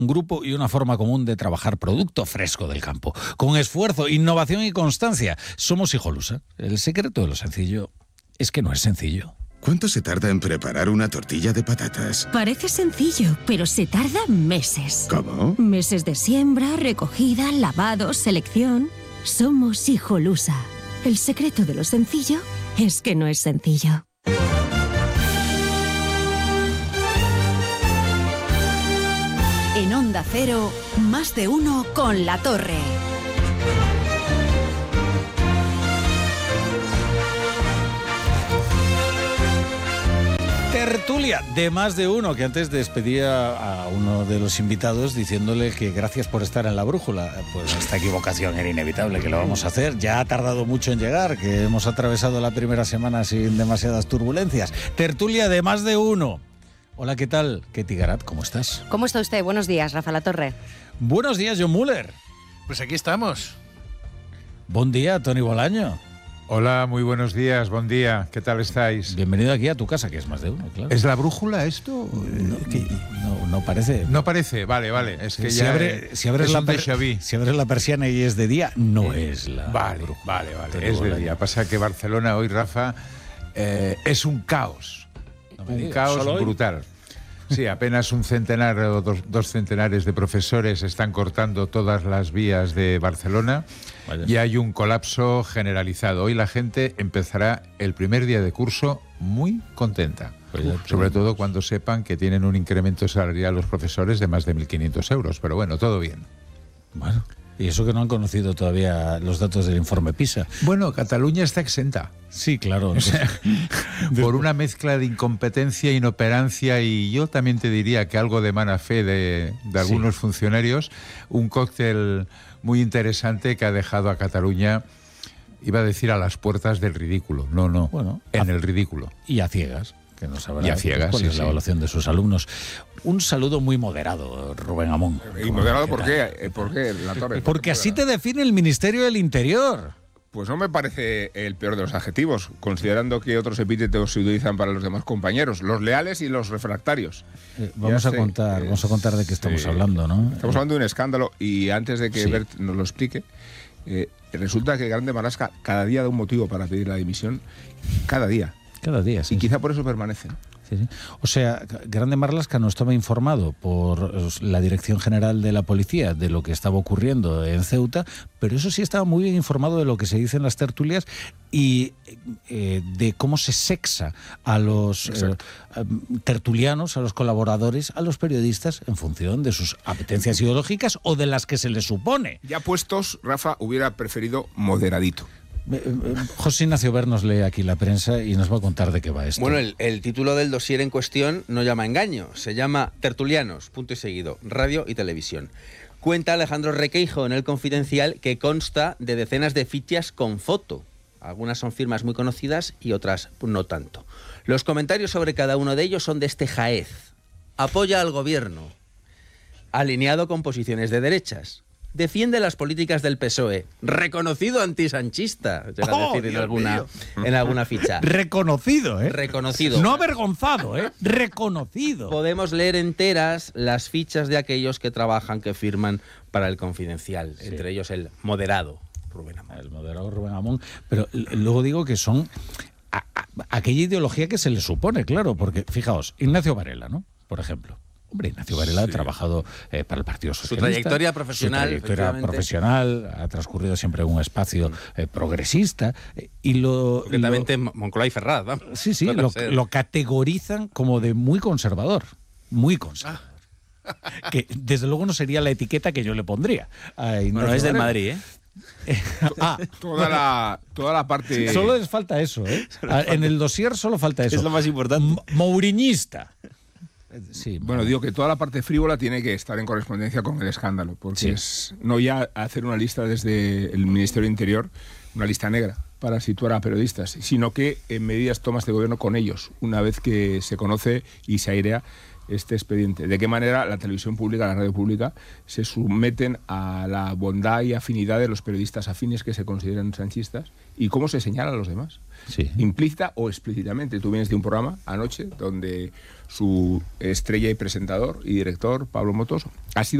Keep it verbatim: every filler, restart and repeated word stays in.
un grupo y una forma común de trabajar producto fresco del campo. Con esfuerzo, innovación y constancia. Somos Hijolusa. El secreto de lo sencillo es que no es sencillo. ¿Cuánto se tarda en preparar una tortilla de patatas? Parece sencillo, pero se tarda meses. ¿Cómo? Meses de siembra, recogida, lavado, selección. Somos Hijolusa. El secreto de lo sencillo es que no es sencillo. En Onda Cero, más de uno con La Torre. Tertulia de más de uno, que antes despedía a uno de los invitados diciéndole que gracias por estar en La Brújula. Pues esta equivocación era inevitable, que lo vamos a hacer. Ya ha tardado mucho en llegar, que hemos atravesado la primera semana sin demasiadas turbulencias. Tertulia de más de uno. Hola, ¿qué tal? Ketty Garat, ¿cómo estás? ¿Cómo está usted? Buenos días, Rafa La Torre. Buenos días, John Muller. Pues aquí estamos. Buen día, Toni Bolaño. Hola, muy buenos días, buen día, ¿qué tal estáis? Bienvenido aquí a tu casa, que es más de uno, claro. ¿Es La Brújula esto? No, no, no parece. No parece, vale, vale. Es que si, ya abre, si, abres la per, si abres la persiana y es de día, no eh, es la Vale, brújula. vale, vale, es de día. Pasa que Barcelona hoy, Rafa, eh, es un caos. No un digas, caos brutal. Sí, apenas un centenar o dos, dos centenares de profesores están cortando todas las vías de Barcelona. Vaya. Y hay un colapso generalizado. Hoy la gente empezará el primer día de curso muy contenta. Pues sobre todo cuando sepan que tienen un incremento salarial los profesores de más de mil quinientos euros. Pero bueno, todo bien. Bueno, y eso que no han conocido todavía los datos del informe PISA. Bueno, Cataluña está exenta. Sí, claro. O sea, por una mezcla de incompetencia, inoperancia y yo también te diría que algo de mala fe de, de algunos sí. funcionarios, un cóctel muy interesante que ha dejado a Cataluña, iba a decir a las puertas del ridículo. No, no, bueno, en a, el ridículo. Y a ciegas, que no sabrá y a ciegas, cuál sí, es sí. la evaluación de sus alumnos. Un saludo muy moderado, Rubén Amón. ¿Y moderado por qué? ¿Por qué, La Torre? Porque así te define el Ministerio del Interior. Pues no me parece el peor de los adjetivos, considerando que otros epítetos se utilizan para los demás compañeros, los leales y los refractarios. Eh, vamos, a sé, contar, eh, vamos a contar de qué estamos sí. hablando, ¿no? Estamos hablando de un escándalo y antes de que sí. Bert nos lo explique, eh, resulta que Grande Marlaska cada día da un motivo para pedir la dimisión, cada día. Cada día, sí. Y quizá por eso permanece, ¿no? Sí, sí. O sea, Grande Marlaska no estaba informado por la Dirección General de la Policía de lo que estaba ocurriendo en Ceuta, pero eso sí estaba muy bien informado de lo que se dice en las tertulias y eh, de cómo se sexa a los eh, tertulianos, a los colaboradores, a los periodistas en función de sus apetencias ideológicas o de las que se les supone. Ya puestos, Rafa hubiera preferido moderadito. José Ignacio Ver nos lee aquí la prensa y nos va a contar de qué va esto. Bueno, el, el título del dossier en cuestión no llama engaño, se llama Tertulianos, punto y seguido, radio y televisión. Cuenta Alejandro Requeijo en El Confidencial que consta de decenas de fichas con foto. Algunas son firmas muy conocidas y otras no tanto. Los comentarios sobre cada uno de ellos son de este jaez. Apoya al gobierno, alineado con posiciones de derechas. Defiende las políticas del P S O E. Reconocido antisanchista, llega a decir en alguna, en alguna ficha. Reconocido, ¿eh? Reconocido. No avergonzado, ¿eh? Reconocido. Podemos leer enteras las fichas de aquellos que trabajan, que firman para El Confidencial. Sí. Entre ellos el moderado Rubén Amón. El moderado Rubén Amón. Pero luego digo que son a, a, aquella ideología que se les supone, claro. Porque, fijaos, Ignacio Varela, ¿no? Por ejemplo. Hombre, Ignacio Varela sí. ha trabajado eh, para el Partido Socialista. Su trayectoria profesional. Su trayectoria profesional ha transcurrido siempre en un espacio eh, progresista. Eh, y lo, Concretamente lo, Moncloa y Ferraz, ¿no? Sí, sí, lo, lo categorizan como de muy conservador. Muy conservador. Ah. Que desde luego no sería la etiqueta que yo le pondría. A bueno, es del Madrid, ¿eh? Eh, ah, toda la toda la parte. Solo les falta eso, ¿eh? En el dossier solo falta eso. Es lo más importante. M- Mouriñista. Sí, bueno, digo que toda la parte frívola tiene que estar en correspondencia con el escándalo, porque sí. es no ya hacer una lista desde el Ministerio del Interior, una lista negra para situar a periodistas, sino que en medidas tomas de gobierno con ellos, una vez que se conoce y se airea este expediente. De qué manera la televisión pública, la radio pública, se someten a la bondad y afinidad de los periodistas afines que se consideran sanchistas y cómo se señalan a los demás. Sí. Implícita o explícitamente. Tú vienes de un programa anoche donde su estrella y presentador y director, Pablo Motos, ha sido